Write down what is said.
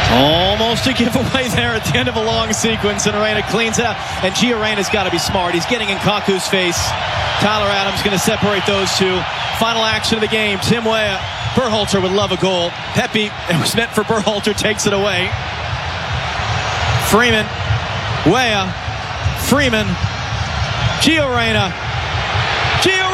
Almost a giveaway there at the end of a long sequence, and Reyna cleans it up. And Gio Reyna's got to be smart. He's getting in Kaku's face. Tyler Adams going to separate those two. Final action of the game. Tim Weah. Berhalter would love a goal. Pepe, it was meant for Berhalter, takes it away. Freeman. Weah. Freeman. Gio Reyna. Gio